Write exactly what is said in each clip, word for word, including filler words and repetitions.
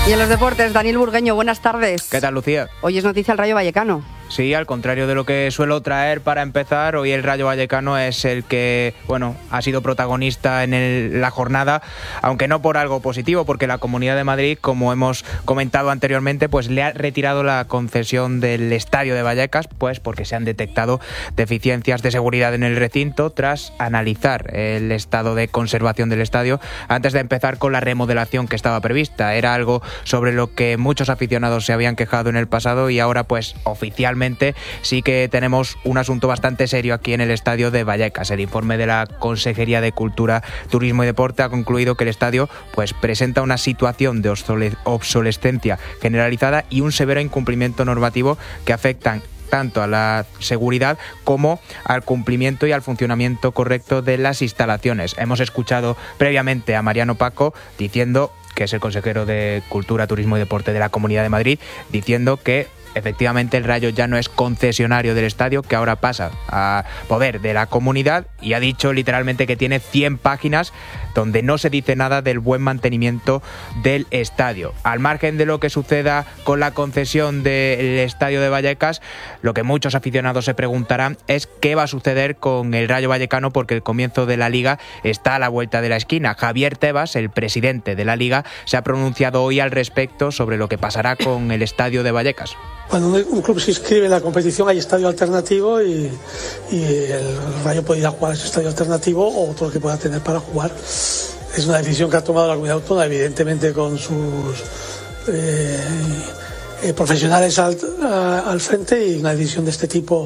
Y en los deportes, Daniel Burgueño, buenas tardes. ¿Qué tal, Lucía? Hoy es noticia el Rayo Vallecano. Sí, al contrario de lo que suelo traer para empezar, hoy el Rayo Vallecano es el que, bueno, ha sido protagonista en el, la jornada, aunque no por algo positivo, porque la Comunidad de Madrid, como hemos comentado anteriormente, pues le ha retirado la concesión del Estadio de Vallecas, pues porque se han detectado deficiencias de seguridad en el recinto tras analizar el estado de conservación del estadio antes de empezar con la remodelación que estaba prevista. Era algo sobre lo que muchos aficionados se habían quejado en el pasado y ahora pues oficialmente sí que tenemos un asunto bastante serio aquí en el estadio de Vallecas. El informe de la Consejería de Cultura, Turismo y Deporte ha concluido que el estadio pues presenta una situación de obsolescencia generalizada y un severo incumplimiento normativo que afectan tanto a la seguridad como al cumplimiento y al funcionamiento correcto de las instalaciones. Hemos escuchado previamente a Mariano Paco diciendo, que es el consejero de Cultura, Turismo y Deporte de la Comunidad de Madrid, diciendo que efectivamente el Rayo ya no es concesionario del estadio, que ahora pasa a poder de la comunidad, y ha dicho literalmente que tiene cien páginas donde no se dice nada del buen mantenimiento del estadio. Al margen de lo que suceda con la concesión del estadio de Vallecas, lo que muchos aficionados se preguntarán es qué va a suceder con el Rayo Vallecano, porque el comienzo de la Liga está a la vuelta de la esquina. Javier Tebas, el presidente de la Liga, se ha pronunciado hoy al respecto sobre lo que pasará con el estadio de Vallecas. Cuando un club se inscribe en la competición hay estadio alternativo y, y el Rayo puede ir a jugar a ese estadio alternativo o otro que pueda tener para jugar. Es una decisión que ha tomado la comunidad autónoma, evidentemente con sus eh, eh, profesionales al, a, al frente, y una decisión de este tipo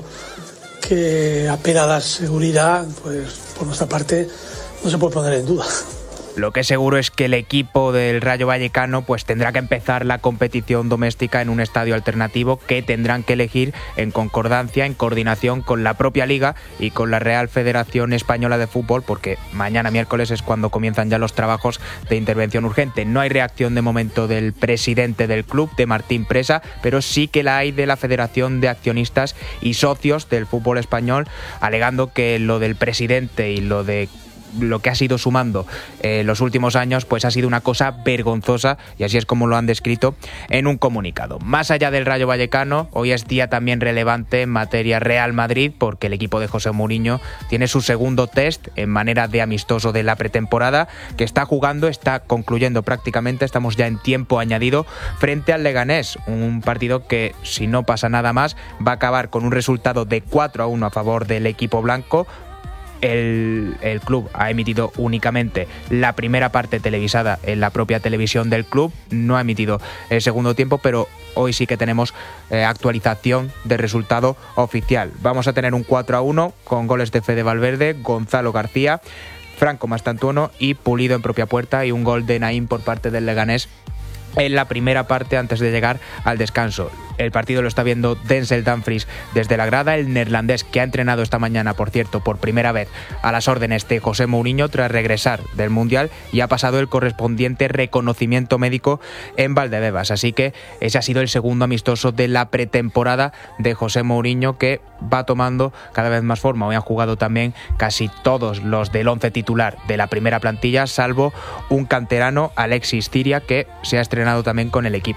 que apela a la seguridad, pues por nuestra parte no se puede poner en duda. Lo que es seguro es que el equipo del Rayo Vallecano pues tendrá que empezar la competición doméstica en un estadio alternativo que tendrán que elegir en concordancia, en coordinación con la propia Liga y con la Real Federación Española de Fútbol, porque mañana miércoles es cuando comienzan ya los trabajos de intervención urgente. No hay reacción de momento del presidente del club, de Martín Presa, pero sí que la hay de la Federación de Accionistas y Socios del Fútbol Español, alegando que lo del presidente y lo de lo que ha sido sumando eh, los últimos años pues ha sido una cosa vergonzosa, y así es como lo han descrito en un comunicado. Más allá del Rayo Vallecano, hoy es día también relevante en materia Real Madrid, porque el equipo de José Mourinho tiene su segundo test en manera de amistoso de la pretemporada, que está jugando, está concluyendo prácticamente, estamos ya en tiempo añadido, frente al Leganés, un partido que, si no pasa nada más, va a acabar con un resultado de cuatro a uno a favor del equipo blanco. El, el club ha emitido únicamente la primera parte televisada en la propia televisión del club, no ha emitido el segundo tiempo, pero hoy sí que tenemos eh, actualización de resultado oficial. Vamos a tener un cuatro a uno con goles de Fede Valverde, Gonzalo García, Franco Mastantuono y Pulido en propia puerta, y un gol de Naim por parte del Leganés en la primera parte antes de llegar al descanso. El partido lo está viendo Denzel Dumfries desde la grada, el neerlandés que ha entrenado esta mañana, por cierto, por primera vez a las órdenes de José Mourinho tras regresar del Mundial, y ha pasado el correspondiente reconocimiento médico en Valdebebas. Así que ese ha sido el segundo amistoso de la pretemporada de José Mourinho, que va tomando cada vez más forma. Hoy han jugado también casi todos los del once titular de la primera plantilla, salvo un canterano, Alexis Ciria, que se ha estrenado también con el equipo.